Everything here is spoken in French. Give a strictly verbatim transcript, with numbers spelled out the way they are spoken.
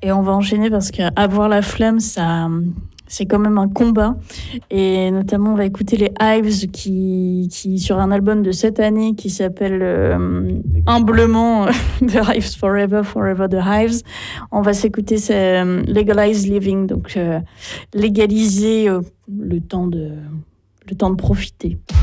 Et on va enchaîner parce qu'avoir la flemme, ça, c'est quand même un combat. Et notamment, on va écouter les Hives qui, qui sur un album de cette année qui s'appelle euh, humblement The Hives Forever, Forever the Hives. On va s'écouter c'est euh, Legalize Living, donc euh, légaliser euh, le temps de, le temps de profiter.